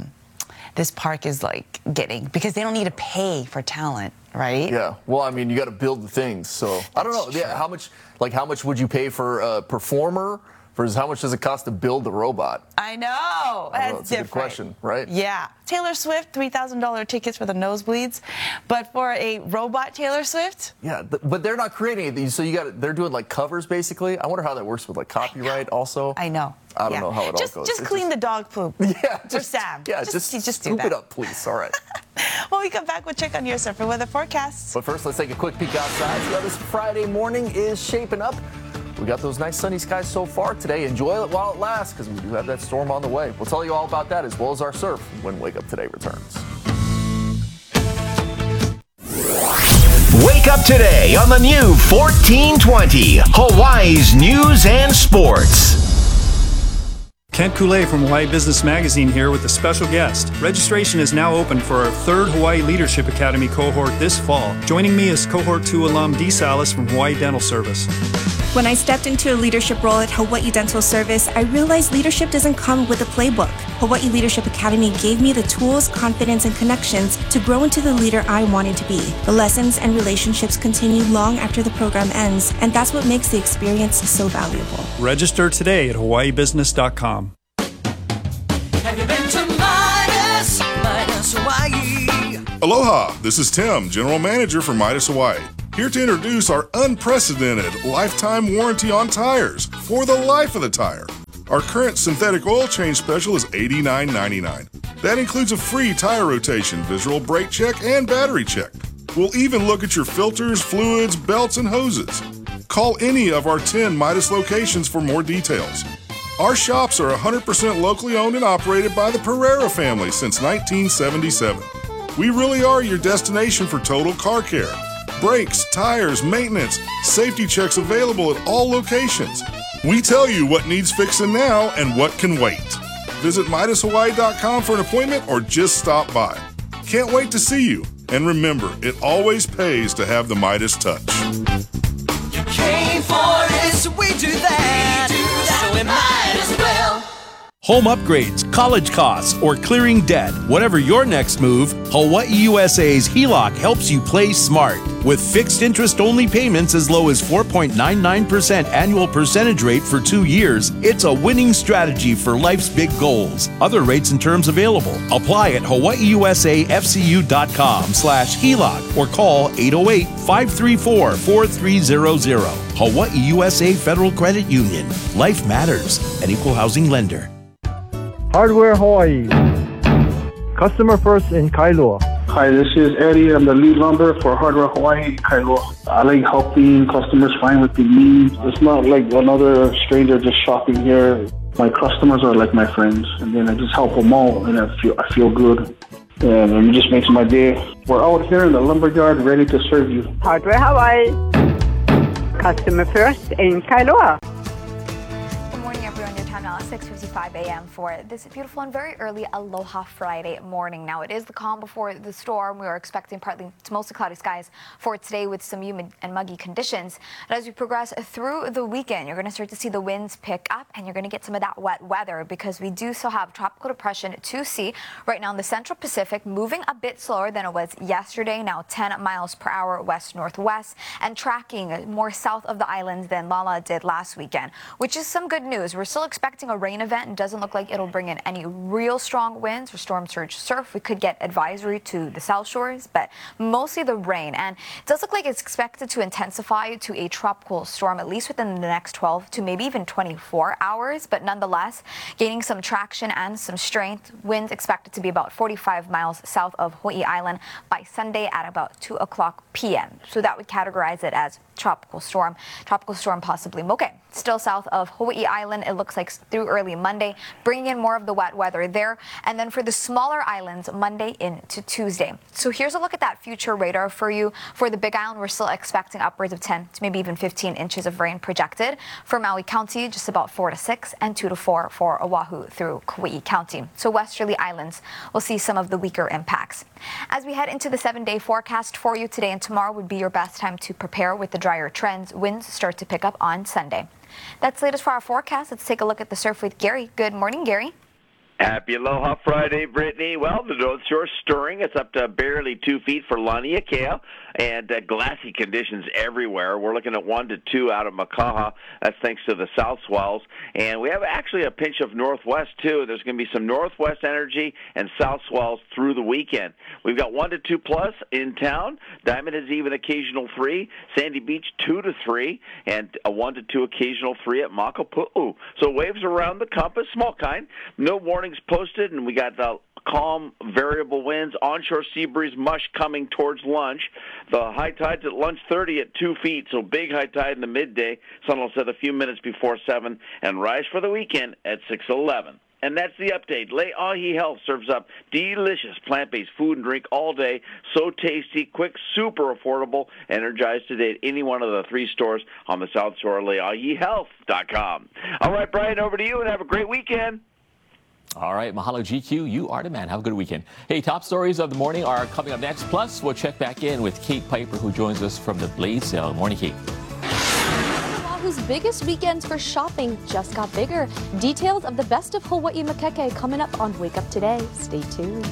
park is like getting? Because they don't need to pay for talent, right? Yeah. Well, I mean, you got to build the things. So I don't know. Yeah. How much would you pay for a performer versus how much does it cost to build the robot? I know. That's different. A good question, right? Yeah. Taylor Swift, $3,000 tickets for the nosebleeds, but for a robot Taylor Swift? Yeah, but they're not creating it. So they're doing like covers basically. I wonder how that works with like copyright also. I know. I don't know how it all goes. Just clean the dog poop. Yeah, for Sam. Yeah, just do scoop that. it up, please. All right. When we come back, we'll check on your surfer weather forecasts. But first, let's take a quick peek outside. See how this Friday morning is shaping up. We got those nice sunny skies so far today. Enjoy it while it lasts because we do have that storm on the way. We'll tell you all about that as well as our surf when Wake Up Today returns. Wake up today on the new 1420, Hawaii's news and sports. Kent Coulee from Hawaii Business Magazine here with a special guest. Registration is now open for our third Hawaii Leadership Academy cohort this fall. Joining me is Cohort 2 alum Dee Salas from Hawaii Dental Service. When I stepped into a leadership role at Hawaii Dental Service, I realized leadership doesn't come with a playbook. Hawaii Leadership Academy gave me the tools, confidence, and connections to grow into the leader I wanted to be. The lessons and relationships continue long after the program ends, and that's what makes the experience so valuable. Register today at hawaiibusiness.com. Have you been to Midas Hawaii? Aloha, this is Tim, General Manager for Midas Hawaii. Here to introduce our unprecedented lifetime warranty on tires for the life of the tire. Our current synthetic oil change special is $89.99. That includes a free tire rotation, visual brake check, and battery check. We'll even look at your filters, fluids, belts, and hoses. Call any of our 10 Midas locations for more details. Our shops are 100% locally owned and operated by the Pereira family since 1977. We really are your destination for total car care. Brakes, tires, maintenance, safety checks available at all locations. We tell you what needs fixing now and what can wait. Visit MidasHawaii.com for an appointment or just stop by. Can't wait to see you. And remember, it always pays to have the Midas touch. You came for this, we do that. So we might as well. Home upgrades, college costs, or clearing debt. Whatever your next move, Hawaii USA's HELOC helps you play smart. With fixed interest-only payments as low as 4.99% annual percentage rate for 2 years, it's a winning strategy for life's big goals. Other rates and terms available. Apply at hawaiiusafcu.com/HELOC or call 808-534-4300. Hawaii USA Federal Credit Union. Life matters. An equal housing lender. Hardware Hawaii. Customer first in Kailua. Hi, this is Eddie. I'm the lead lumber for Hardware Hawaii in Kailua. I like helping customers find what they need. It's not like another stranger just shopping here. My customers are like my friends, and then I just help them all, and I feel good. And it just makes my day. We're out here in the lumberyard ready to serve you. Hardware Hawaii. Customer first in Kailua. 6:55 a.m. for this beautiful and very early Aloha Friday morning. Now, it is the calm before the storm. We are expecting partly to mostly cloudy skies for today with some humid and muggy conditions. And as we progress through the weekend, you're going to start to see the winds pick up and you're going to get some of that wet weather because we do still have Tropical Depression 2C right now in the Central Pacific, moving a bit slower than it was yesterday, now 10 miles per hour west-northwest and tracking more south of the islands than Lala did last weekend, which is some good news. We're still expecting a rain event and doesn't look like it'll bring in any real strong winds for storm surge surf. We could get advisory to the South Shores, but mostly the rain. And it does look like it's expected to intensify to a tropical storm at least within the next 12 to maybe even 24 hours, but nonetheless gaining some traction and some strength. Winds expected to be about 45 miles south of Hawaii Island by Sunday at about 2 o'clock p.m. So that would categorize it as tropical storm possibly Moke. Still south of Hawaii Island, it looks like through early Monday, bringing in more of the wet weather there. And then for the smaller islands, Monday into Tuesday. So here's a look at that future radar for you. For the Big Island, we're still expecting upwards of 10 to maybe even 15 inches of rain projected. For Maui County, just about 4 to 6 and 2 to 4 for Oahu through Kauai County. So westerly islands will see some of the weaker impacts. As we head into the 7-day forecast for you, today and tomorrow would be your best time to prepare with the drier trends. Winds start to pick up on Sunday. That's the latest for our forecast. Let's take a look at the surf with Gary. Good morning, Gary. Happy Aloha Friday, Brittany. Well, the North Shore stirring. It's up to barely 2 feet for Laniakea, and glassy conditions everywhere. We're looking at 1 to 2 out of Makaha. That's thanks to the south swells. And we have actually a pinch of northwest, too. There's going to be some northwest energy and south swells through the weekend. We've got 1 to 2 plus in town. Diamond has even occasional 3. Sandy Beach 2 to 3, and a 1 to 2 occasional 3 at Makapu'u. So waves around the compass, small kind. No warnings posted, and we got calm, variable winds, onshore sea breeze mush coming towards lunch. The high tide's at lunch 30 at 2 feet, so big high tide in the midday. Sun will set a few minutes before 7, and rise for the weekend at 6:11. And that's the update. Le'ahi Health serves up delicious plant-based food and drink all day. So tasty, quick, super affordable. Energized today at any one of the 3 stores on the South Shore. LeahiHealth.com. All right, Brian, over to you, and have a great weekend. All right, mahalo GQ. You are the man. Have a good weekend. Hey, top stories of the morning are coming up next. Plus, we'll check back in with Kate Piper, who joins us from the Blaze Sale. Morning, Kate. Oahu's biggest weekends for shopping just got bigger. Details of the best of Hawaii Makeke coming up on Wake Up Today. Stay tuned.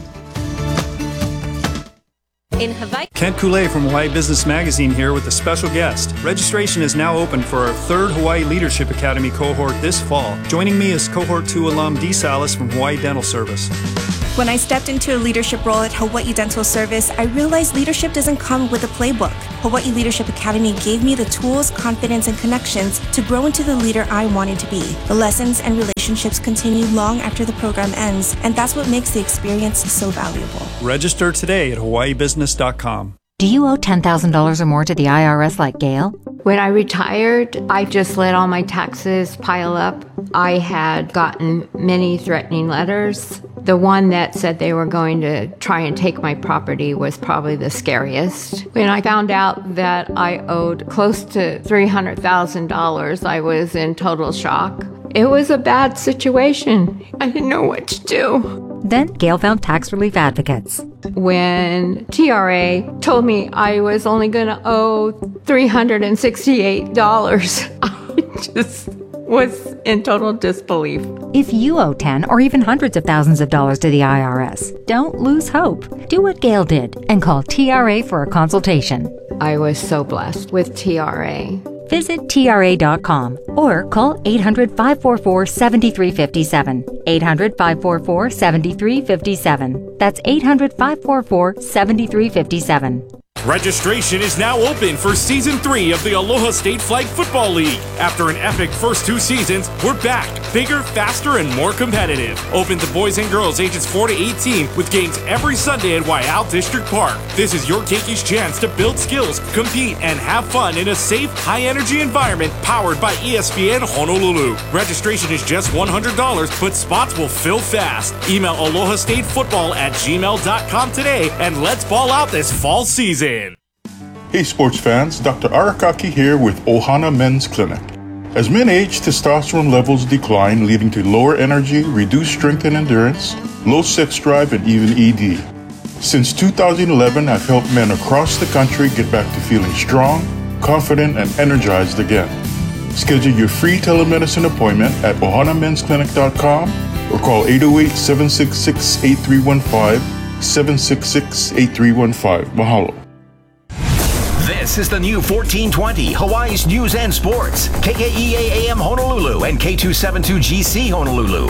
In Hawaii. Kent Koulé from Hawaii Business Magazine here with a special guest. Registration is now open for our 3rd Hawaii Leadership Academy cohort this fall. Joining me is Cohort 2 alum Dee Salas from Hawaii Dental Service. When I stepped into a leadership role at Hawaii Dental Service, I realized leadership doesn't come with a playbook. Hawaii Leadership Academy gave me the tools, confidence, and connections to grow into the leader I wanted to be. The lessons and relationships continue long after the program ends, and that's what makes the experience so valuable. Register today at hawaiibusiness.com. Do you owe $10,000 or more to the IRS like Gail? When I retired, I just let all my taxes pile up. I had gotten many threatening letters. The one that said they were going to try and take my property was probably the scariest. When I found out that I owed close to $300,000, I was in total shock. It was a bad situation. I didn't know what to do. Then Gail found tax relief advocates. When TRA told me I was only going to owe $368, I just was in total disbelief. If you owe 10 or even hundreds of thousands of dollars to the IRS, don't lose hope. Do what Gail did and call TRA for a consultation. I was so blessed with TRA. Visit TRA.com or call 800-544-7357. 800-544-7357. That's 800-544-7357. Registration is now open for Season 3 of the Aloha State Flag Football League. After an epic first 2 seasons, we're back. Bigger, faster, and more competitive. Open to boys and girls ages 4 to 18 with games every Sunday at Waiau District Park. This is your Keki's chance to build skills, compete, and have fun in a safe, high-energy environment powered by ESPN Honolulu. Registration is just $100, but spots will fill fast. Email alohastatefootball@gmail.com today, and let's ball out this fall season. Hey sports fans, Dr. Arakaki here with Ohana Men's Clinic. As men age, testosterone levels decline, leading to lower energy, reduced strength and endurance, low sex drive, and even ED. Since 2011, I've helped men across the country get back to feeling strong, confident, and energized again. Schedule your free telemedicine appointment at ohanamensclinic.com or call 808-766-8315, 766-8315. Mahalo. This is the new 1420, Hawaii's News and Sports. KKEA AM Honolulu and K272GC Honolulu.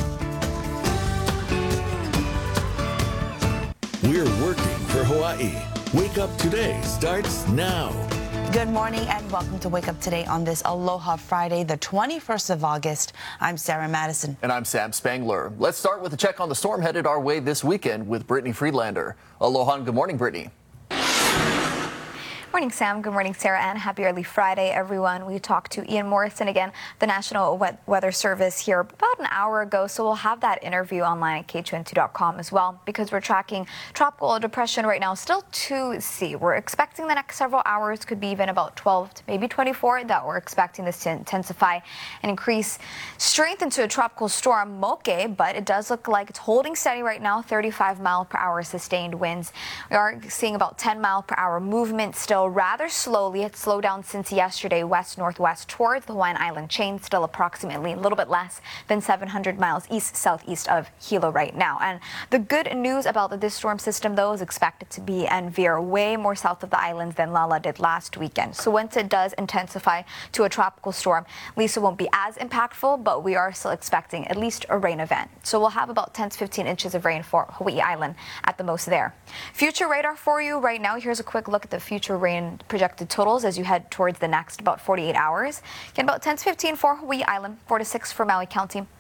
We're working for Hawaii. Wake Up Today starts now. Good morning and welcome to Wake Up Today on this Aloha Friday, the 21st of August. I'm Sarah Madison. And I'm Sam Spangler. Let's start with a check on the storm headed our way this weekend with Brittany Friedlander. Aloha and good morning, Brittany. Morning, Sam. Good morning, Sarah, and happy early Friday, everyone. We talked to Ian Morrison again, the National Weather Service, here about an hour ago. So we'll have that interview online at K2N2.com as well, because we're tracking tropical depression right now, still 2C. We're expecting the next several hours could be even about 12 to maybe 24 that we're expecting this to intensify and increase strength into a tropical storm, Moke, but it does look like it's holding steady right now, 35 mile per hour sustained winds. We are seeing about 10 mile per hour movement still. Rather slowly. It's slowed down since yesterday, west-northwest towards the Hawaiian Island chain, still approximately a little bit less than 700 miles east-southeast of Hilo right now. And the good news about this storm system, though, is expected to be and veer way more south of the islands than Lala did last weekend. So once it does intensify to a tropical storm, Lisa won't be as impactful, but we are still expecting at least a rain event. So we'll have about 10 to 15 inches of rain for Hawaii Island at the most there. Future radar for you right now. Here's a quick look at the future rain projected totals as you head towards the next about 48 hours. Again, about 10 to 15 for Hawaii Island, 4 to 6 for Maui County,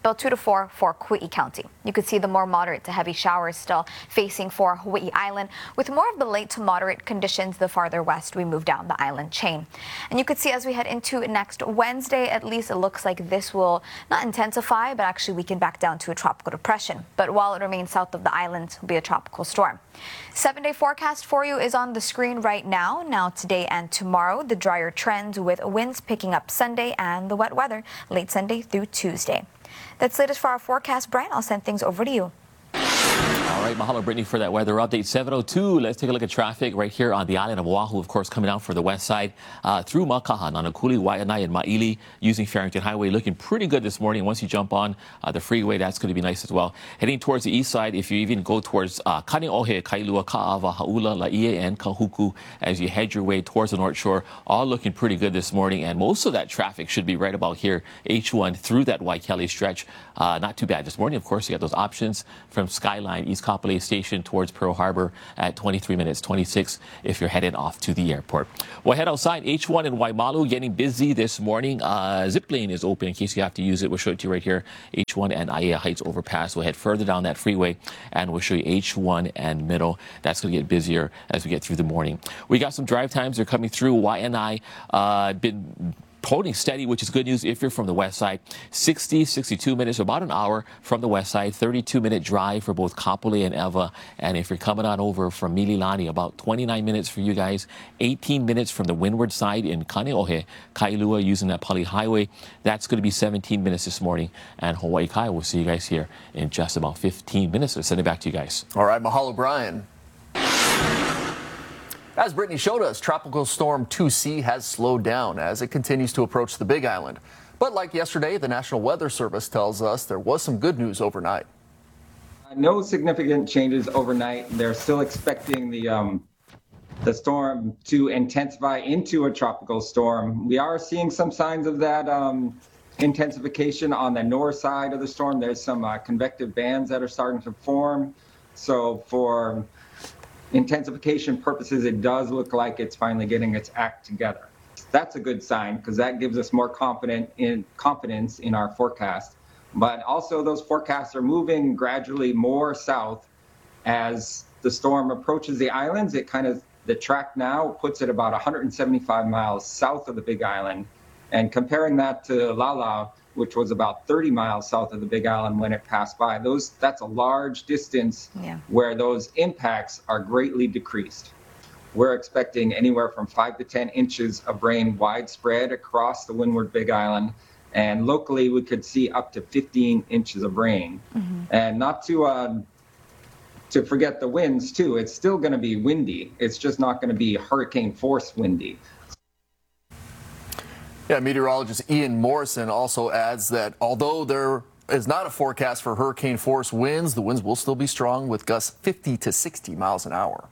about 2 to 4 for Kauai County. You could see the more moderate to heavy showers still facing for Hawaii Island, with more of the late to moderate conditions the farther west we move down the island chain. And you could see as we head into next Wednesday, at least it looks like this will not intensify, but actually weaken back down to a tropical depression. But while it remains south of the island, it will be a tropical storm. 7-day forecast for you is on the screen right now. Now today and tomorrow, the drier trends with winds picking up Sunday and the wet weather late Sunday through Tuesday. That's the latest for our forecast. Brian, I'll send things over to you. All right, mahalo, Brittany, for that weather update. 7:02. Let's take a look at traffic right here on the island of Oahu, of course, coming out for the west side through Makaha, Nanakuli, Waianae, and Maili, using Farrington Highway. Looking pretty good this morning. Once you jump on the freeway, that's going to be nice as well. Heading towards the east side, if you even go towards Kaneohe, Kailua, Ka'ava, Ha'ula, Laie, and Kahuku, as you head your way towards the North Shore, all looking pretty good this morning. And most of that traffic should be right about here, H1 through that Waikele stretch. Not too bad this morning. Of course, you got those options from Skyline, East Kapolei Station towards Pearl Harbor at 23 minutes, 26 if you're headed off to the airport. We'll head outside. H1 in Waimalu getting busy this morning. Zip lane is open in case you have to use it. We'll show it to you right here. H1 and Aiea Heights overpass. We'll head further down that freeway and we'll show you H1 and middle. That's going to get busier as we get through the morning. We got some drive times. They're coming through. Waianae been holding steady, which is good news if you're from the west side. 62 minutes, about an hour from the west side. 32-minute drive for both Kapolei and Ewa. And if you're coming on over from Mililani, about 29 minutes for you guys. 18 minutes from the windward side in Kaneohe, Kailua, using that Pali Highway. That's going to be 17 minutes this morning. And Hawaii Kai, we'll see you guys here in just about 15 minutes. So send it back to you guys. All right, mahalo, Brian. As Brittany showed us, Tropical Storm 2C has slowed down as it continues to approach the Big Island. But like yesterday, the National Weather Service tells us there was some good news overnight. No significant changes overnight. They're still expecting the storm to intensify into a tropical storm. We are seeing some signs of that intensification on the north side of the storm. There's some convective bands that are starting to form. So for intensification purposes, it does look like it's finally getting its act together. That's a good sign because that gives us more confidence in our forecast. But also those forecasts are moving gradually more south as the storm approaches the islands. The track now puts it about 175 miles south of the Big Island. And comparing that to Lala, which was about 30 miles south of the Big Island when it passed by, that's a large distance where those impacts are greatly decreased. We're expecting anywhere from 5 to 10 inches of rain widespread across the windward Big Island. And locally, we could see up to 15 inches of rain. Mm-hmm. And not to forget the winds, too. It's still going to be windy. It's just not going to be hurricane force windy. Yeah, meteorologist Ian Morrison also adds that although there is not a forecast for hurricane force winds, the winds will still be strong with gusts 50 to 60 miles an hour.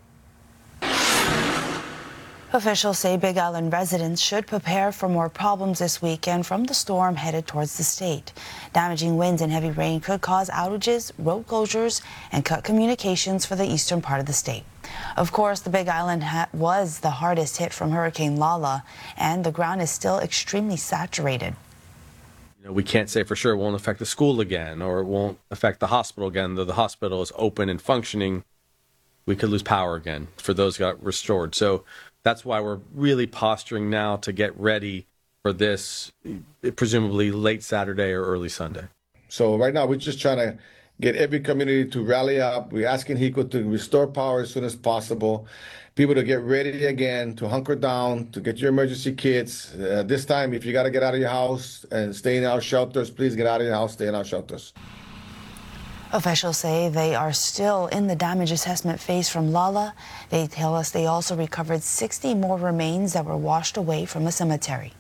Officials say Big Island residents should prepare for more problems this weekend from the storm headed towards the state. Damaging winds and heavy rain could cause outages, road closures, and cut communications for the eastern part of the state. Of course, the Big Island was the hardest hit from Hurricane Lala, and the ground is still extremely saturated. We can't say for sure it won't affect the school again or it won't affect the hospital again. Though the hospital is open and functioning, we could lose power again for those who got restored. So that's why we're really posturing now to get ready for this, presumably late Saturday or early Sunday. So right now we're just trying to get every community to rally up. We're asking HECO to restore power as soon as possible. People to get ready again, to hunker down, to get your emergency kits. This time, if you got to get out of your house and stay in our shelters, please get out of your house, stay in our shelters. Officials say they are still in the damage assessment phase from Lala. They tell us they also recovered 60 more remains that were washed away from a cemetery.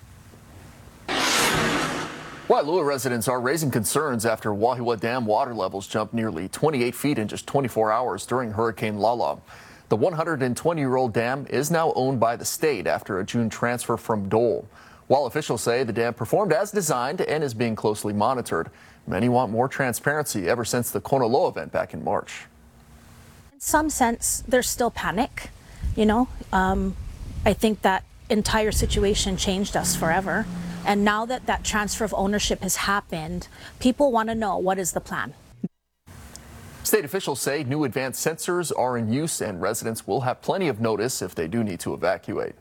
Waialua residents are raising concerns after Wahiawa Dam water levels jumped nearly 28 feet in just 24 hours during Hurricane Lala. The 120-year-old dam is now owned by the state after a June transfer from Dole. While officials say the dam performed as designed and is being closely monitored, many want more transparency ever since the Kona Loa event back in March. In some sense, there's still panic, I think that entire situation changed us forever. And now that that transfer of ownership has happened, people want to know, what is the plan? State officials say new advanced sensors are in use and residents will have plenty of notice if they do need to evacuate.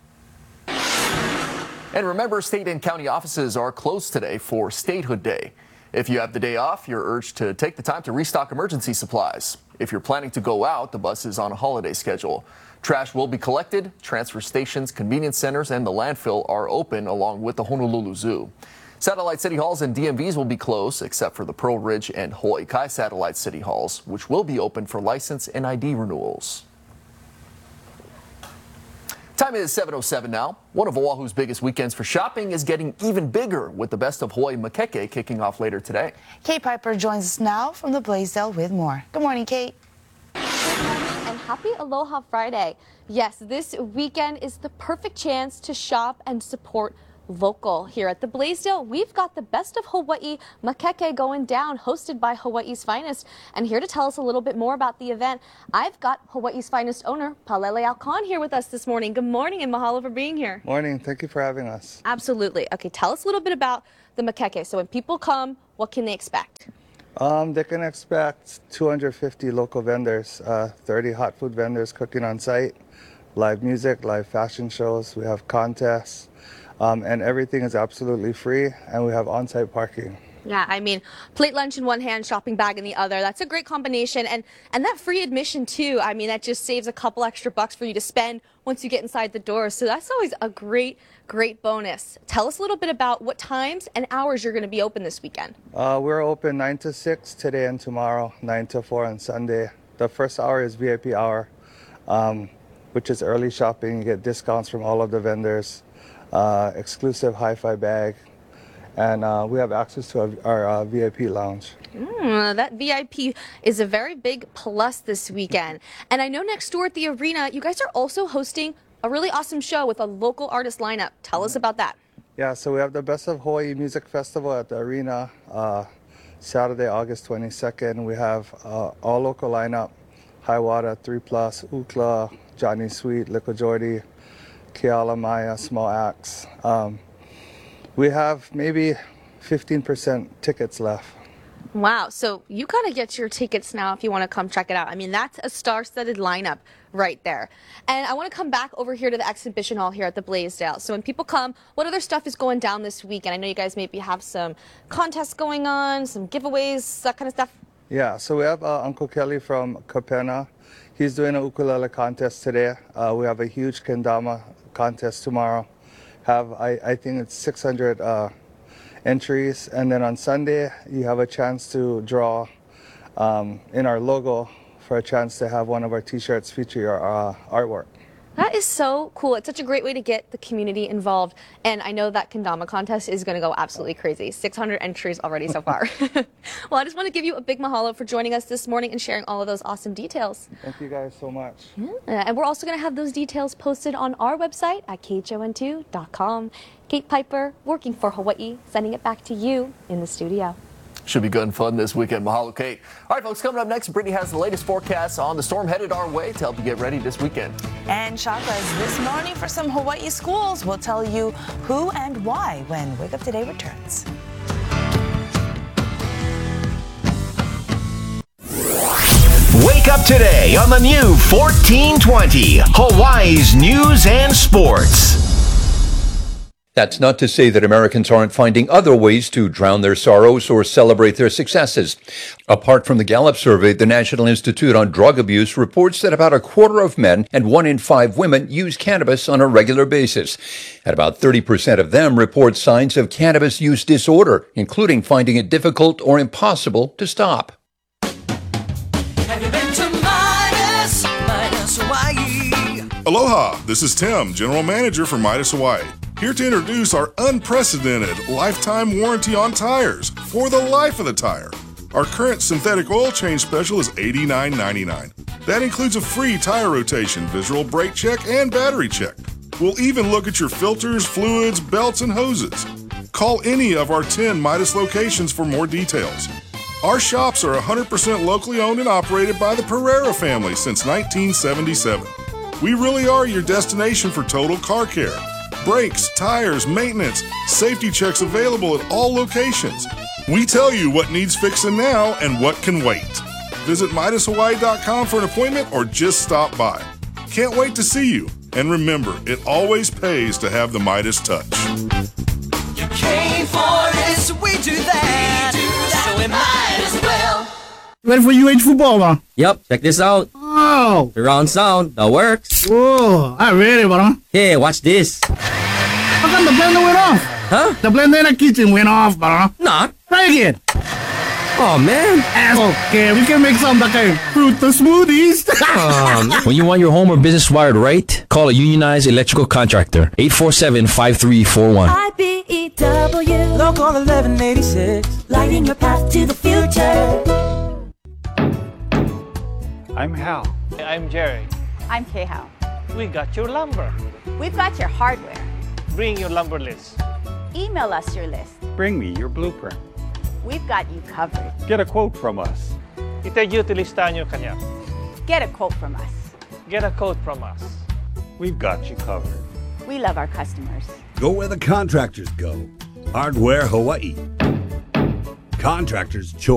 And remember, state and county offices are closed today for Statehood Day. If you have the day off, you're urged to take the time to restock emergency supplies. If you're planning to go out, the bus is on a holiday schedule. Trash will be collected. Transfer stations, convenience centers, and the landfill are open along with the Honolulu Zoo. Satellite city halls and DMVs will be closed except for the Pearl Ridge and Hawaii Kai satellite city halls, which will be open for license and ID renewals. Time is 7:07 now. One of Oahu's biggest weekends for shopping is getting even bigger with the Best of Hawaii Makeke kicking off later today. Kate Piper joins us now from the Blaisdell with more. Good morning, Kate. Good morning and happy Aloha Friday. Yes, this weekend is the perfect chance to shop and support local. Here at the Blaisdell, we've got the Best of Hawaii Makeke going down, hosted by Hawaii's Finest. And here to tell us a little bit more about the event, I've got Hawaii's Finest owner, Palele Alcon, here with us this morning. Good morning and mahalo for being here. Morning. Thank you for having us. Absolutely. Okay, tell us a little bit about the Makeke. So when people come, what can they expect? They can expect 250 local vendors, 30 hot food vendors cooking on site, live music, live fashion shows. We have contests. And everything is absolutely free, and we have on-site parking. Yeah, I mean, plate lunch in one hand, shopping bag in the other. That's a great combination. And that free admission, too, I mean, that just saves a couple extra bucks for you to spend once you get inside the door. So that's always a great bonus. Tell us a little bit about what times and hours you're going to be open this weekend. We're open 9 to 6 today and tomorrow, 9 to 4 on Sunday. The first hour is VIP hour, which is early shopping. You get discounts from all of the vendors. Exclusive hi-fi bag, and we have access to our VIP lounge. That VIP is a very big plus this weekend. And I know next door at the arena, you guys are also hosting a really awesome show with a local artist lineup. Tell us about that. Yeah, so we have the Best of Hawaii Music Festival at the arena Saturday, August 22nd. We have all local lineup: High Water, 3 Plus, Ukla, Johnny Sweet, Lico Jordy, Keala Maya, Small Axe. We have maybe 15% tickets left. Wow, so you gotta get your tickets now if you want to come check it out. I mean, that's a star-studded lineup right there. And I want to come back over here to the exhibition hall here at the Blaisdell. So when people come, what other stuff is going down this week? And I know you guys maybe have some contests going on, some giveaways, that kind of stuff. Yeah, so we have Uncle Kelly from Kapena. He's doing a ukulele contest today. We have a huge kendama contest tomorrow. I think it's 600 entries, and then on Sunday you have a chance to draw in our logo for a chance to have one of our t-shirts feature your artwork. That is so cool. It's such a great way to get the community involved. And I know that kendama contest is going to go absolutely crazy. 600 entries already so far. Well, I just want to give you a big mahalo for joining us this morning and sharing all of those awesome details. Thank you guys so much. Yeah. And we're also going to have those details posted on our website at khon2.com. Kate Piper, working for Hawaii, sending it back to you in the studio. Should be good and fun this weekend. Mahalo, Kate. All right, folks, coming up next, Brittany has the latest forecasts on the storm headed our way to help you get ready this weekend. And chakras this morning for some Hawaii schools. We'll tell you who and why when Wake Up Today returns. Wake Up Today on the new 1420, Hawaii's News and Sports. That's not to say that Americans aren't finding other ways to drown their sorrows or celebrate their successes. Apart from the Gallup survey, the National Institute on Drug Abuse reports that about a quarter of men and 1 in 5 women use cannabis on a regular basis. And about 30% of them report signs of cannabis use disorder, including finding it difficult or impossible to stop. Have you been to Midas Hawaii? Aloha, this is Tim, General Manager for Midas Hawaii. Here to introduce our unprecedented lifetime warranty on tires for the life of the tire. Our current synthetic oil change special is $89.99. That includes a free tire rotation, visual brake check, and battery check. We'll even look at your filters, fluids, belts, and hoses. Call any of our 10 Midas locations for more details. Our shops are 100% locally owned and operated by the Pereira family since 1977. We really are your destination for total car care. brakes, tires, maintenance, safety checks available at all locations. We tell you what needs fixing now and what can wait. Visit MidasHawaii.com for an appointment or just stop by. Can't wait to see you. And remember, it always pays to have the Midas touch. You came for this, we do that. So we might as well. Ready for UH football, man? Yep, check this out. Oh! Surround sound, that works. Whoa, I'm ready, bro. Hey, watch this. How come the blender went off? Huh? The blender in the kitchen went off, bro. Nah. Try again. Oh, man. Okay, we can make some like fruit smoothies. When you want your home or business wired right, call a unionized electrical contractor. 847-5341. IBEW Local 1186, lighting your path to the future. I'm Hal. I'm Jerry. I'm K-Hal. We got your lumber. We've got your hardware. Bring your lumber list. Email us your list. Bring me your blueprint. We've got you covered. Get a quote from us. Itagyuti listahan nyo kanya. Get a quote from us. Get a quote from us. We've got you covered. We love our customers. Go where the contractors go. Hardware Hawaii. Contractors choice.